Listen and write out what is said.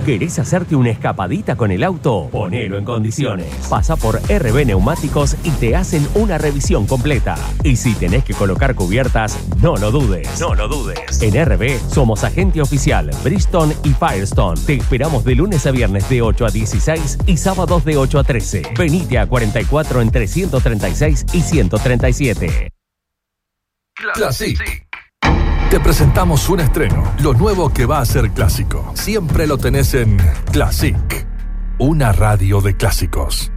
¿Querés hacerte una escapadita con el auto? Ponelo en condiciones. Pasa por RB Neumáticos y te hacen una revisión completa. Y si tenés que colocar cubiertas, no lo dudes. No lo dudes. En RB somos agente oficial Bridgestone y Firestone. Te esperamos de lunes a viernes de 8 a 16 y sábados de 8 a 13. Venite a 44 entre 136 y 137. Classic. Te presentamos un estreno, lo nuevo que va a ser clásico. Siempre lo tenés en Classic, una radio de clásicos.